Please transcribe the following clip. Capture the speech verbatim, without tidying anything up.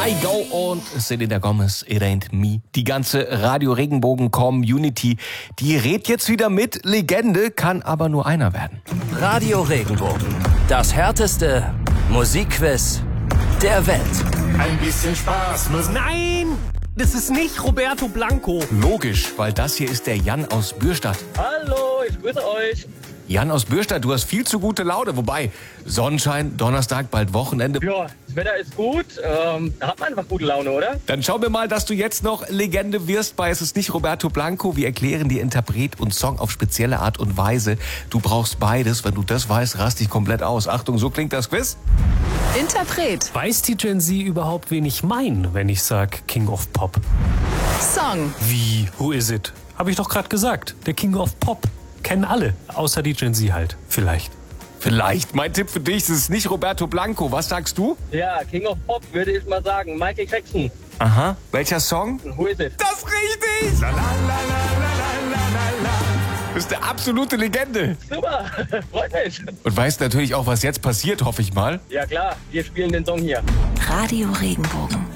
Kygo und Selena Gomez, It Ain't Me. Die ganze Radio Regenbogen Community, die redet jetzt wieder mit. Legende kann aber nur einer werden. Radio Regenbogen, das härteste Musikquiz der Welt. Ein bisschen Spaß muss... Nein, das ist nicht Roberto Blanco. Logisch, weil das hier ist der Jan aus Bürstadt. Hallo, ich grüße euch. Jan aus Bürstadt, du hast viel zu gute Laune. Wobei, Sonnenschein, Donnerstag, bald Wochenende. Ja, das Wetter ist gut. Ähm, da hat man einfach gute Laune, oder? Dann schauen wir mal, dass du jetzt noch Legende wirst bei Es ist nicht Roberto Blanco. Wir erklären dir Interpret und Song auf spezielle Art und Weise. Du brauchst beides. Wenn du das weißt, rast dich komplett aus. Achtung, so klingt das Quiz. Interpret. Weiß die Gen Z überhaupt, wen ich meine, wenn ich sag King of Pop? Song. Wie? Who is it? Habe ich doch gerade gesagt. Der King of Pop. Kennen alle, außer die Gen Z halt. Vielleicht. Vielleicht. Mein Tipp für dich, es ist nicht Roberto Blanco. Was sagst du? Ja, King of Pop würde ich mal sagen. Michael Jackson. Aha. Welcher Song? Who is it? Das ist richtig! La, la, la, la, la, la, la, la. Das ist eine absolute Legende. Super, freut mich. Und weißt natürlich auch, was jetzt passiert, hoffe ich mal. Ja klar, wir spielen den Song hier. Radio Regenbogen.